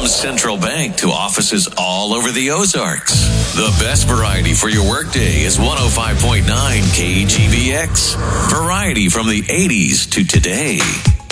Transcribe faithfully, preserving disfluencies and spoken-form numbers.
Central Bank to offices all over the Ozarks. The best variety for your workday is one oh five point nine K G B X. Variety from the eighties to today.